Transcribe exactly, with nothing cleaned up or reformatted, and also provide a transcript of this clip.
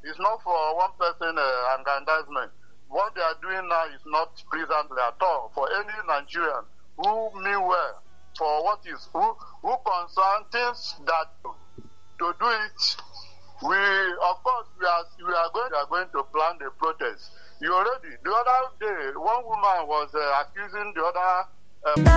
It's not for one person uh, aggrandizement. What they are doing now is not pleasant at all for any Nigerian who mean well for what is who who concern things that to do it. We of course we are we are going we are going to plan the protest. You already the other day one woman was uh, accusing the other. Uh,